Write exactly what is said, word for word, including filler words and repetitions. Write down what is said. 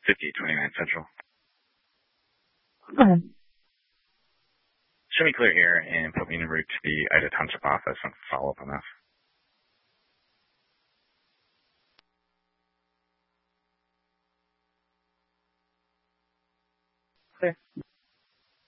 fifty twenty-nine Central. Go ahead. Show me clear here and put me en route to the Ida Township office and follow up on this. Clear.